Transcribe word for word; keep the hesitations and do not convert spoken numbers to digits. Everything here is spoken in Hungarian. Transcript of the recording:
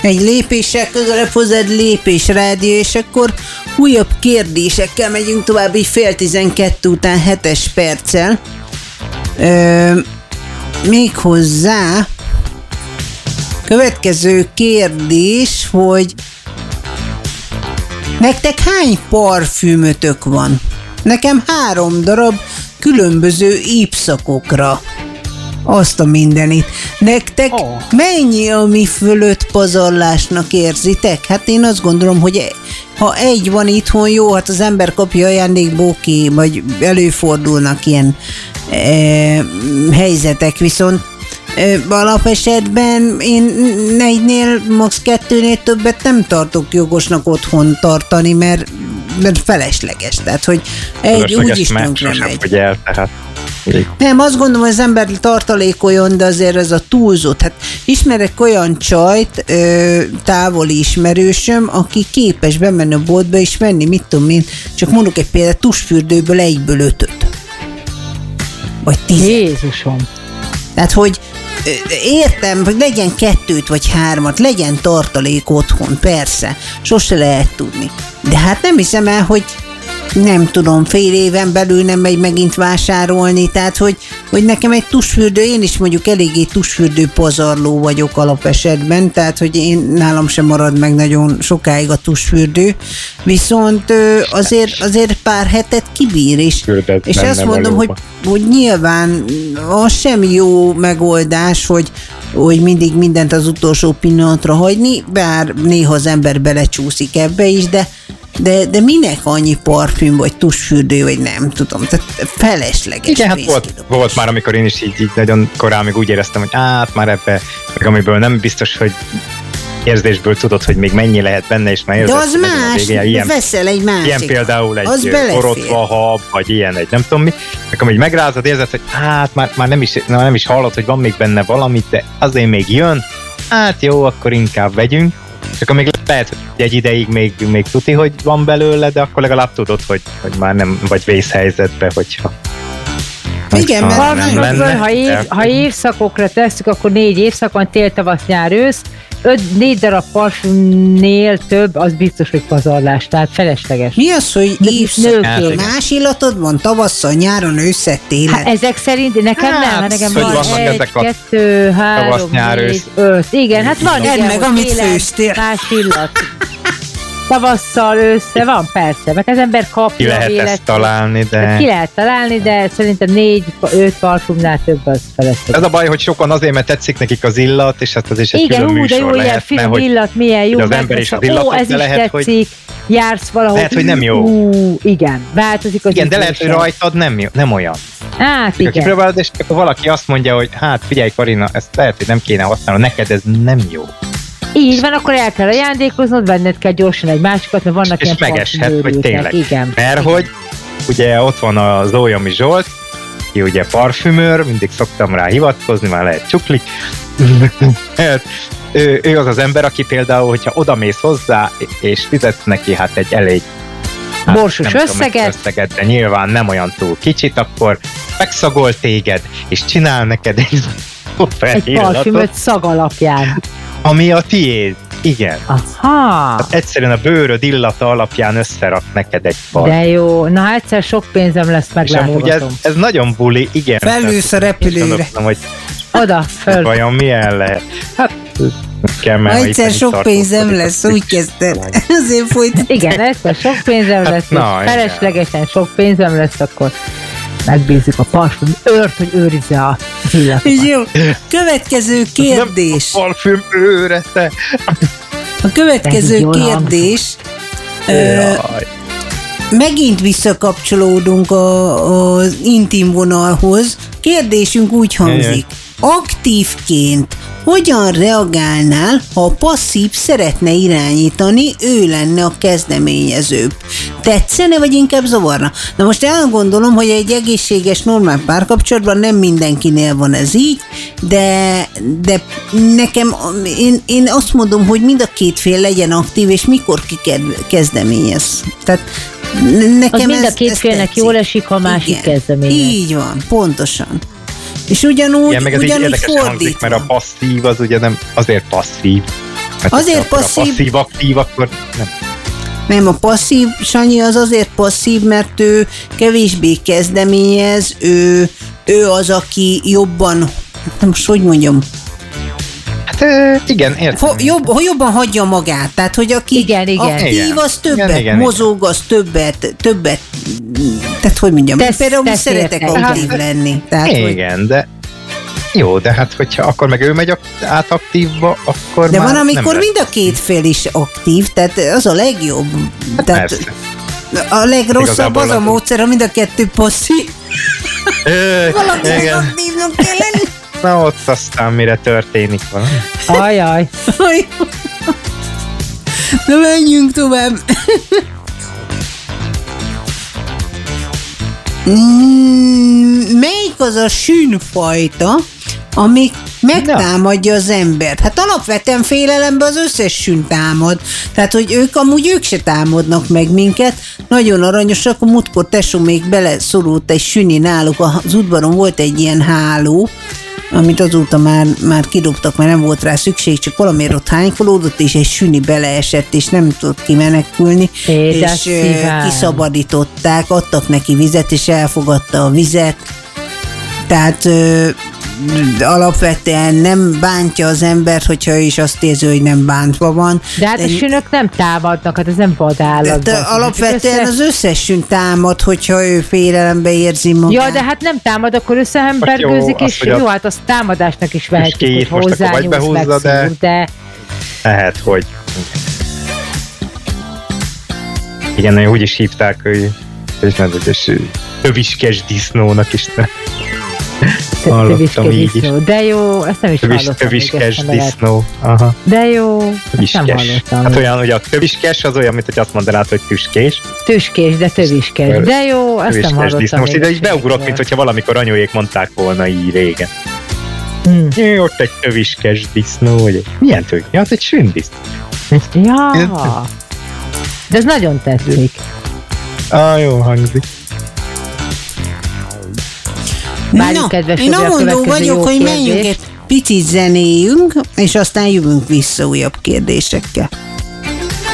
egy lépéssel közelebb hozzád Lépés Rádió, és akkor újabb kérdésekkel megyünk tovább, így fél tizenkettő után hetes perccel. Ö, még hozzá következő kérdés, hogy nektek hány parfümötök van? Nekem három darab különböző évszakokra. Azt a mindenit. Nektek oh. mennyi, ami fölött pazarlásnak érzitek? Hát én azt gondolom, hogy ha egy van itthon, jó, hát az ember kapja ajándékba, oké, vagy előfordulnak ilyen e, helyzetek, viszont e, alapesetben én egynél, max. kettőnél többet nem tartok jogosnak otthon tartani, mert, mert felesleges. Tehát, hogy egy úgyis tönkre megy. El, tehát. Nem, azt gondolom, hogy az ember tartalékoljon, de azért ez a túlzott. Hát ismerek olyan csajt, ö, távoli ismerősöm, aki képes bemenni a boltba és venni, mit tudom én, csak mondok egy példát, tusfürdőből egyből ötöt. Vagy tízet. Jézusom. Tehát, hogy ö, értem, hogy legyen kettőt vagy hármat, legyen tartalék otthon, persze, sose lehet tudni. De hát nem hiszem el, hogy nem tudom, fél éven belül nem megy megint vásárolni, tehát hogy, hogy nekem egy tusfürdő, én is mondjuk eléggé tusfürdő pazarló vagyok alapesetben, tehát hogy én nálam sem marad meg nagyon sokáig a tusfürdő, viszont azért, azért pár hetet kibír is. Fürdet, és nem, azt nem mondom, hogy, hogy nyilván az sem jó megoldás, hogy hogy mindig mindent az utolsó pillanatra hagyni, bár néha az ember belecsúszik ebbe is, de De, de minek annyi parfüm, vagy tusfürdő, vagy nem tudom, tehát felesleges. Igen, hát volt, volt már, amikor én is így, így nagyon korán még úgy éreztem, hogy át már ebbe, meg amiből nem biztos, hogy érzésből tudod, hogy még mennyi lehet benne, és már érzed. De az más, ilyen, veszel egy másik. Ilyen például egy borotva hab, vagy ilyen egy nem tudom mi, meg amíg megrázod, érzed, hogy hát már, már nem, is, nem is hallod, hogy van még benne valamit, de azért még jön, hát jó, akkor inkább vegyünk. Csak még lehet, hogy egy ideig még, még tuti, hogy van belőle, de akkor legalább tudod, hogy, hogy már nem vagy vészhelyzetbe, hogyha... Igen, hogyha mert nem lenne, ha, év, ha évszakokra tesszük, akkor négy évszak van, tél, tavasz, nyár, ősz, öt, négy darab parfümnél több, az biztos, hogy pazarlás, tehát felesleges. Mi az, hogy évszak? Más illatod van tavasszal, nyáron, ősszel, télen? Hát ezek szerint, nekem hát, nem, hát nekem van egy, kettő, három, négy, öt. Igen, hát van, igen, meg, amit főztél. Más illat. Tavasszal, össze van, persze, mert az ember kapja. Ki lehet élet, ezt találni, de... Ki lehet találni, de szerintem négy, öt parfumnál több az felesleges. Ez a baj, hogy sokan azért, mert tetszik nekik az illat, és hát az is egy igen, külön ú, műsor de jó, lehetne, finom hogy illat, milyen jó. az ember is az illatot, ó, ez de is lehet, tetszik, hogy... jársz valahol. Lehet, hogy nem jó. Ú, igen, változik az igen, de lehet, hogy rajtad nem, jó, nem olyan. Hát igen. Kipróbálod, és akkor valaki azt mondja, hogy hát figyelj Karina, ezt lehet, hogy nem kéne használni, neked ez nem jó. Így van, akkor el kell ajándékoznod, venned kell gyorsan egy másikat, mert vannak és ilyen megeshet, hogy tényleg. Igen. Mert igen. hogy ugye ott van az Ójomi Zsolt, ki ugye parfümőr, mindig szoktam rá hivatkozni, már lehet csukli. ő, ő az az ember, aki például, hogyha odamész hozzá, és fizetsz neki hát egy elég hát, borsos összeget. összeget, de nyilván nem olyan túl kicsit, akkor megszagol téged, és csinál neked egy egy parfümöt szag alapján. Ami a tiéd, igen. Aha. Hát egyszerűen a bőröd illata alapján összerak neked egy parfüm. De jó, na egyszer sok pénzem lesz, meglátogatom. És amúgy ez, ez nagyon buli, igen. Felülsz a repülőre. Gondoltam, hogy oda, föl. Vajon milyen lehet? Hát, kell már egyszer sok pénzem lesz, úgy kezdtem. Azért folyt. Igen, egyszer sok pénzem lesz, hát, na, feleslegesen sok pénzem lesz, akkor megbízzuk a parfüm őrt, hogy őrizze a illatokat. Jó, következő kérdés. Nem a parfüm őre, te. A következő kérdés. Ö, megint visszakapcsolódunk a, az intim vonalhoz. Kérdésünk úgy hangzik. Aktívként hogyan reagálnál, ha a passzív szeretne irányítani, ő lenne a kezdeményezőbb? Tetszene, vagy inkább zavarna? Na most elgondolom, hogy egy egészséges, normál párkapcsolatban nem mindenkinél van ez így, de, de nekem, én, én azt mondom, hogy mind a két fél legyen aktív, és mikor ki kezdeményez. Tehát nekem az mind ez, a két félnek jól esik, ha a másik kezdeményez. Így van, pontosan. És ugyanúgy, igen, meg ez ugyanúgy így érdekesen hangzik, mert a passzív az ugye nem azért passzív, Hát, azért passzív... A passzív-aktív, akkor nem. Nem, a passzív Sanyi az azért passzív, mert ő kevésbé kezdeményez, ő, ő az, aki jobban, most hogy mondjam, hát igen, értem. Ho, jobb, ho, jobban hagyja magát, tehát hogy aki igen, igen. aktív, igen. az többet igen, igen, mozog, az többet, többet, tehát hogy mondjam, tesz, például tesz szeretek értek. aktív lenni. Tehát, igen, hogy... de jó, de hát hogyha akkor meg ő megy át aktívba, akkor de már van, amikor nem mind a két fél is aktív, tehát az a legjobb. Hát tehát persze. a legrosszabb Igazából az a az- módszer, ha mind a kettő passzív. Ö, Valaki igen. aktívnak kell lenni. Na ott aztán mire történik valami. Ajaj. Na menjünk tovább. Mm, melyik az a sűnfajta, ami megtámadja az embert? Hát alapvetően félelemben az összes sűn támad. Tehát, hogy ők amúgy ők se támadnak meg minket. Nagyon aranyosak, a múltkor tesó még beleszorult egy süni náluk. Az udvaron volt egy ilyen háló, amit azóta már, már kidobtak, mert nem volt rá szükség, csak valamiért ott hánykolódott, és egy süni beleesett, és nem tudott kimenekülni, Édes és szívem. kiszabadították, adtak neki vizet, és elfogadta a vizet. Tehát ö, alapvetően nem bántja az embert, hogyha ő is azt érzi, hogy nem bántva van. De hát a sünök nem támadnak, hát ez nem vadállat. De alapvetően össze... az összes sün támad, hogyha ő félelembe érzi magát. Ja, de hát nem támad, akkor összehembergőzik, Jó, és az, hogy jó, a- hát azt támadásnak is vehetjük, hogy két most akkor vagy hozzányúlsz, behúzza, de- megszúr, de... Lehet, hogy... Igen, úgy is hívták, hogy és töviskes disznónak is. Hallottam így is. Disznó. De jó, ezt nem is Tövis, hallottam. töviskes még ezt a nevet. disznó. Aha. De jó, ezt nem Tüskes. hallottam. Hát olyan, hogy a töviskes az olyan, mint hogy azt mondanád, hogy tüskés. Tüskés, de töviskes. De jó, ezt nem Töviskes hallottam. disznó. Most még ide is ezt beugrott, sem. mint hogyha valamikor anyóék mondták volna így régen. Hmm. Jé, ott egy töviskes disznó, vagy egy... Milyen tő? Ja, hát egy sündisznó. Ja. De ez nagyon tetszik. Ah, jó hangzik. Várjuk, Na, kedves én Robi, a amondó következő vagyok, jó hogy kérdés. menjünk egy picit zenéjünk, és aztán jövünk vissza újabb kérdésekkel.